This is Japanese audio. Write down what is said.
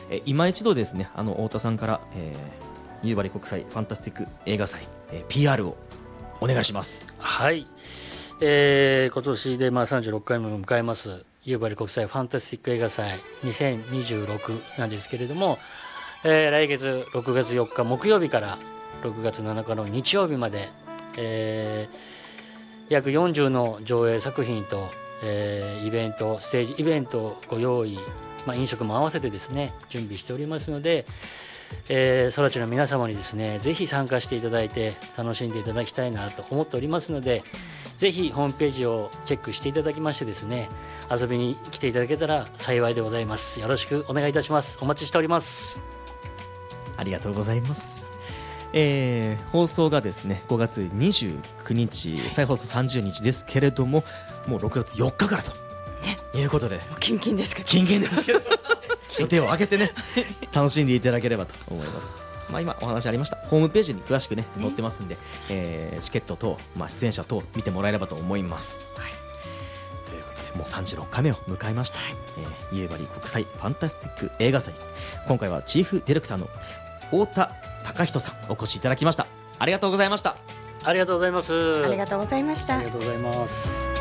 今一度ですね太田さんから、夕張国際ファンタスティック映画祭、PR をお願いします。 はい、今年で36回目を迎えます夕張国際ファンタスティック映画祭2026なんですけれども、来月6月4日木曜日から6月7日の日曜日まで、約40の上映作品と、イベントステージイベントをご用意、飲食も合わせてですね準備しておりますので、空知の皆様にですねぜひ参加していただいて楽しんでいただきたいなと思っておりますので、ぜひホームページをチェックしていただきましてですね遊びに来ていただけたら幸いでございます。よろしくお願いいたします。お待ちしております。 ありがとうございます。放送がですね5月29日再放送30日ですけれども、もう6月4日からということで、 キンキンですけど予定を空けてね楽しんでいただければと思います。今お話ありましたホームページに詳しくね載ってますんで、チケット等、出演者等見てもらえればと思います、ということでもう36回目を迎えました、夕張国際ファンタスティック映画祭、今回はチーフディレクターの太田貴人さんお越しいただきました。ありがとうございました。 ありがとうございます。 ありがとうございました。 ありがとうございます。